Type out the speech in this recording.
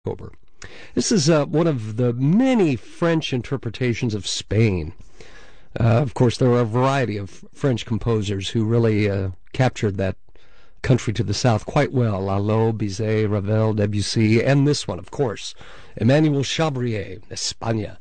October. This is one of the many French interpretations of Spain. Of course, there are a variety of French composers who really captured that country to the south quite well. Lalo, Bizet, Ravel, Debussy, and this one, of course, Emmanuel Chabrier, España.